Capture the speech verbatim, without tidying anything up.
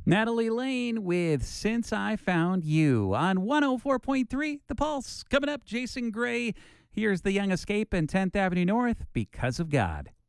Natalie Lane with Since I Found You on one oh four point three The Pulse. Coming up, Jason Gray. Here's The Young Escape and tenth Avenue North, Because of God.